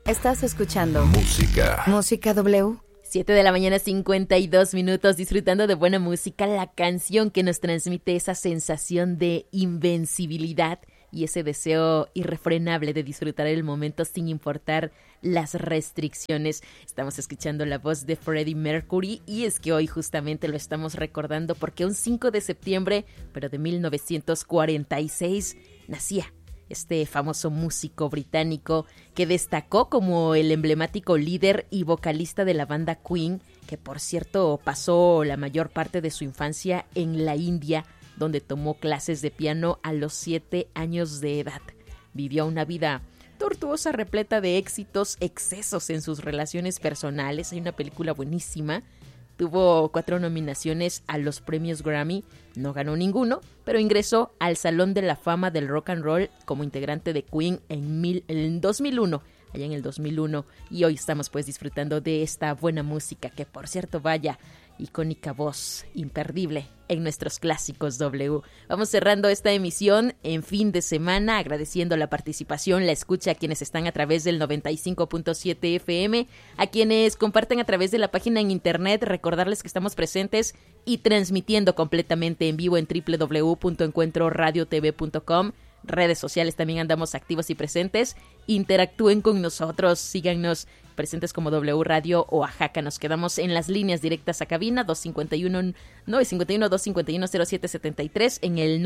Estás escuchando Música W. 7 de la mañana, 52 minutos, disfrutando de buena música, la canción que nos transmite esa sensación de invencibilidad y ese deseo irrefrenable de disfrutar el momento sin importar las restricciones. Estamos escuchando la voz de Freddie Mercury y es que hoy justamente lo estamos recordando porque un 5 de septiembre, pero de 1946, nacía este famoso músico británico que destacó como el emblemático líder y vocalista de la banda Queen, que por cierto pasó la mayor parte de su infancia en la India, donde tomó clases de piano a los 7 años de edad. Vivió una vida tortuosa, repleta de éxitos, excesos en sus relaciones personales. Hay una película buenísima. Tuvo 4 nominaciones a los premios Grammy, no ganó ninguno, pero ingresó al Salón de la Fama del Rock and Roll como integrante de Queen en 2001, allá en el 2001, y hoy estamos pues disfrutando de esta buena música, que por cierto, vaya, icónica voz, imperdible en nuestros clásicos W. Vamos cerrando esta emisión en fin de semana, agradeciendo la participación, la escucha a quienes están a través del 95.7 FM, a quienes comparten a través de la página en internet, recordarles que estamos presentes y transmitiendo completamente en vivo en www.encuentroradiotv.com. Redes sociales también andamos activos y presentes. Interactúen con nosotros, síganos presentes como W Radio Oaxaca. Nos quedamos en las líneas directas a cabina 251-251-0773 en el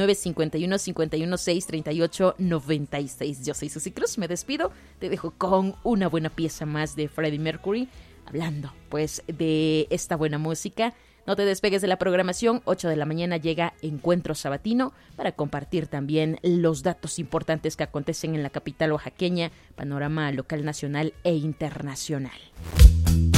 951-516-3896. Yo soy Susi Cruz, me despido, te dejo con una buena pieza más de Freddie Mercury, hablando pues de esta buena música. No te despegues de la programación, 8 de la mañana llega Encuentro Sabatino para compartir también los datos importantes que acontecen en la capital oaxaqueña, panorama local, nacional e internacional.